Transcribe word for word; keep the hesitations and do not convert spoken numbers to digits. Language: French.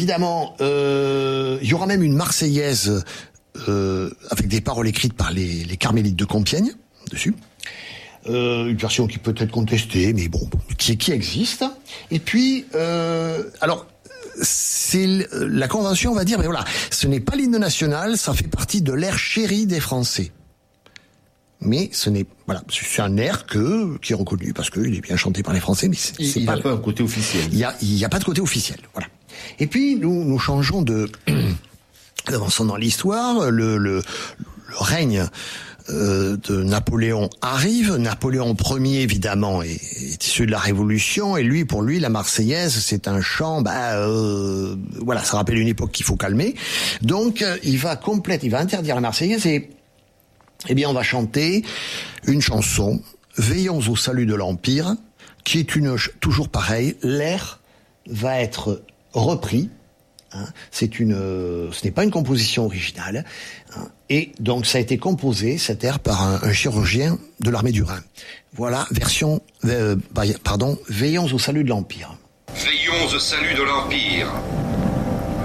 évidemment, euh, il y aura même une Marseillaise euh, avec des paroles écrites par les, les Carmélites de Compiègne dessus. Euh, une version qui peut être contestée, mais bon, qui, qui existe. Et puis, euh, alors, c'est la convention va dire, mais voilà, ce n'est pas l'hymne national, ça fait partie de l'air chéri des Français. Mais ce n'est, voilà, c'est un air que, qui est reconnu parce qu'il est bien chanté par les Français, mais c'est, c'est il pas. Il n'y a pas un côté officiel. Il y a, il y a pas de côté officiel, voilà. Et puis, nous, nous changeons de, avançons dans l'histoire, le, le, le règne Euh, de Napoléon arrive. Napoléon Ier, évidemment, est, est issu de la Révolution, et lui, pour lui, la Marseillaise, c'est un chant, bah, euh, voilà, ça rappelle une époque qu'il faut calmer. Donc, euh, il va complète, il va interdire la Marseillaise, et, eh bien, on va chanter une chanson, Veillons au salut de l'Empire, qui est une, toujours pareil, l'air va être repris. Hein, c'est une, euh, ce n'est pas une composition originale, hein, et donc ça a été composé cet air par un, un chirurgien de l'armée du Rhin. Voilà, version, euh, pardon, Veillons au salut de l'Empire. Veillons au salut de l'Empire.